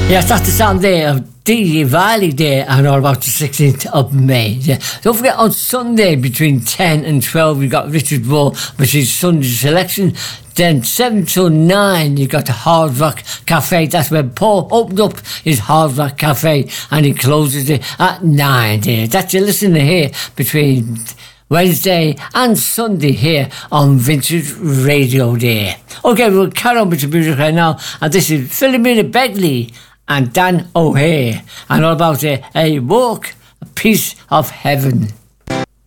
Yes, that's the sound there of Dee Riley there, and all about the 16th of May. Yeah. Don't forget, on Sunday between 10 and 12, we've got Richard Rowe with his Sunday selection. Then 7 till 9, you've got the Hard Rock Cafe. That's where Paul opened up his Hard Rock Cafe, and he closes it at 9 there. That's your listener here between Wednesday and Sunday here on Vintage Radio there. Okay, we'll carry on with the music right now, and this is Philomena Begley and Dan O'Hare, and all about a walk, a piece of heaven.